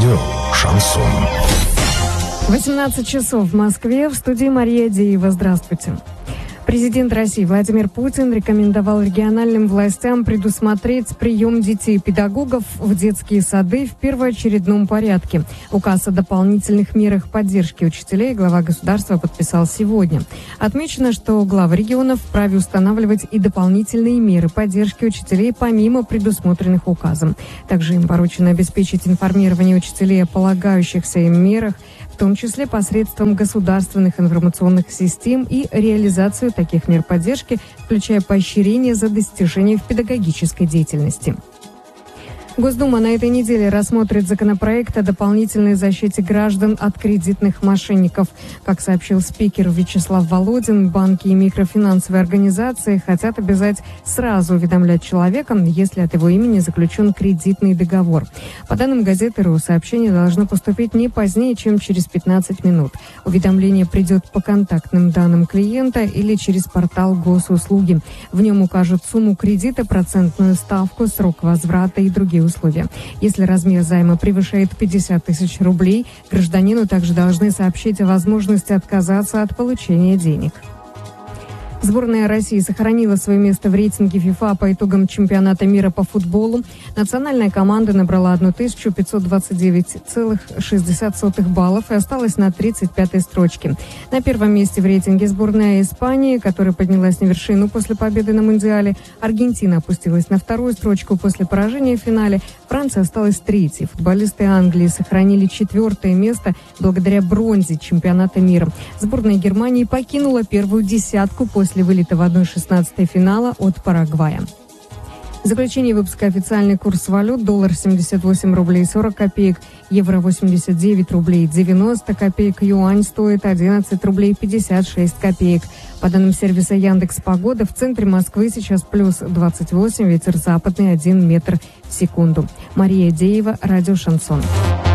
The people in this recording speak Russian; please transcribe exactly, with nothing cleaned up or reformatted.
Радио «Шансон». восемнадцать часов в Москве. В студии Мария Деева. Здравствуйте. Президент России Владимир Путин рекомендовал региональным властям предусмотреть прием детей-педагогов в детские сады в первоочередном порядке. Указ о дополнительных мерах поддержки учителей глава государства подписал сегодня. Отмечено, что главы регионов вправе устанавливать и дополнительные меры поддержки учителей помимо предусмотренных указом. Также им поручено обеспечить информирование учителей о полагающихся им мерах, в том числе посредством государственных информационных систем и реализацию таких мер поддержки, включая поощрение за достижения в педагогической деятельности. Госдума на этой неделе рассмотрит законопроект о дополнительной защите граждан от кредитных мошенников. Как сообщил спикер Вячеслав Володин, банки и микрофинансовые организации хотят обязать сразу уведомлять человека, если от его имени заключен кредитный договор. По данным газеты РУ, сообщение должно поступить не позднее, чем через пятнадцать минут. Уведомление придет по контактным данным клиента или через портал госуслуги. В нем укажут сумму кредита, процентную ставку, срок возврата и другие условия. Если размер займа превышает пятьдесят тысяч рублей, гражданину также должны сообщить о возможности отказаться от получения денег. Сборная России сохранила свое место в рейтинге ФИФА по итогам чемпионата мира по футболу. Национальная команда набрала тысячу пятьсот двадцать девять целых шестьдесят сотых баллов и осталась на тридцать пятой строчке. На первом месте в рейтинге сборная Испании, которая поднялась на вершину после победы на Мундиале. Аргентина опустилась на вторую строчку после поражения в финале. Франция осталась третьей. Футболисты Англии сохранили четвертое место благодаря бронзе чемпионата мира. Сборная Германии покинула первую десятку после вылета в одна шестнадцатая финала от Парагвая. В заключение выпуска официальный курс валют: доллар семьдесят восемь рублей сорок копеек, евро восемьдесят девять рублей девяносто копеек, юань стоит одиннадцать рублей пятьдесят шесть копеек. По данным сервиса Яндекс.Погода, в центре Москвы сейчас плюс двадцать восемь, ветер западный один метр в секунду. Мария Деева, радио «Шансон».